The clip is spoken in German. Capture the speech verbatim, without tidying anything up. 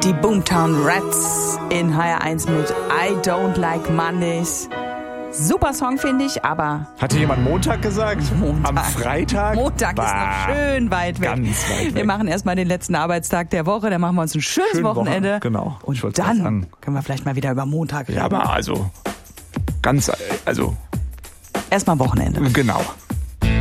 Die Boomtown Rats in H R eins mit I Don't Like Mondays. Super Song, finde ich, aber... Hatte jemand Montag gesagt? Montag. Am Freitag? Montag bah, ist noch schön weit weg. Ganz weit weg. Wir machen erstmal den letzten Arbeitstag der Woche, dann machen wir uns ein schönes Schön Wochenende. Woche. Genau. Und dann können wir vielleicht mal wieder über Montag reden. Ja, aber also... Ganz... Also... Erstmal Wochenende. Genau.